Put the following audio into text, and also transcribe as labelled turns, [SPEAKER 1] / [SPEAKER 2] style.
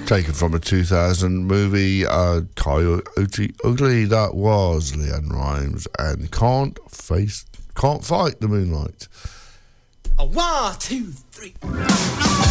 [SPEAKER 1] Taken from a 2000 movie, Coyote Ugly. That was Leanne Rimes and Can't Fight the Moonlight.
[SPEAKER 2] A 1, 2, 3.